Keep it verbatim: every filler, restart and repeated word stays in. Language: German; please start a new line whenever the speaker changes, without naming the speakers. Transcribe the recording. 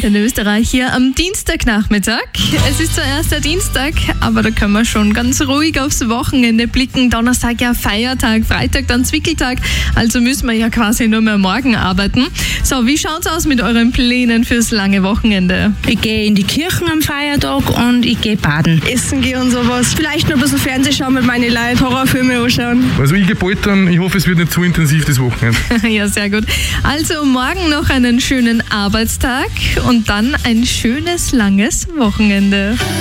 Abend in Österreich hier am Dienstagnachmittag. Es ist zwar erst der Dienstag, aber da können wir schon ganz ruhig aufs Wochenende blicken. Donnerstag ja Feiertag, Freitag dann Zwickeltag, also müssen wir ja quasi nur mehr morgen arbeiten. So, wie schaut's aus mit euren Plänen fürs lange Wochenende?
Ich gehe in die Kirchen am Feiertag und ich gehe baden.
Essen gehen und sowas. Vielleicht noch ein bisschen Fernsehen schauen mit meinen Leuten, Horrorfilme anschauen.
Also ich gehe bald dann, ich hoffe, es wird nicht zu intensiv das Wochenende.
Ja, sehr gut. Also morgen noch einen schönen Arbeitstag und dann ein schönes, langes Wochenende.